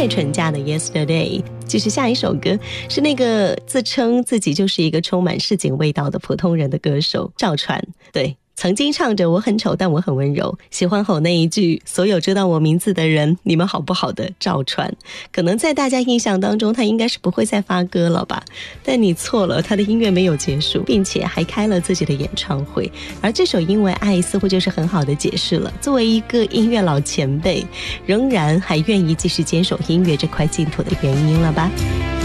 蔡淳佳的 Yesterday。 继续下一首歌，是那个自称自己就是一个充满市井味道的普通人的歌手赵传。对，曾经唱着我很丑但我很温柔，喜欢吼那一句所有知道我名字的人你们好不好的赵传。可能在大家印象当中他应该是不会再发歌了吧，但你错了，他的音乐没有结束，并且还开了自己的演唱会。而这首因为爱似乎就是很好的解释了作为一个音乐老前辈仍然还愿意继续坚守音乐这块净土的原因了吧。